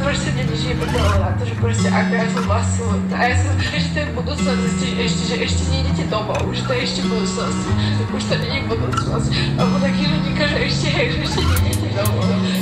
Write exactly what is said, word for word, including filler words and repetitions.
proste není životové na to, že proste ako ja som bola silná. A ja som, že to je budúcnosť, ešte, ešte, že ešte nejdete domov, že to je ešte budúcnosť. Už to nie je budúcnosť. Lebo